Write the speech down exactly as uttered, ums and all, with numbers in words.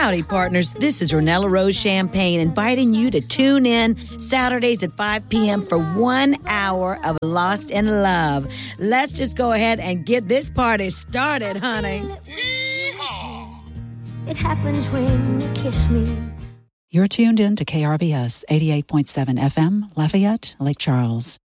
Howdy, partners. This is Renella Rose Champagne inviting you to tune in Saturdays at five p.m. for one hour of Lost in Love. Let's just go ahead and get this party started, honey. It happens when you kiss me. You're tuned in to K R V S eighty-eight point seven F M, Lafayette, Lake Charles.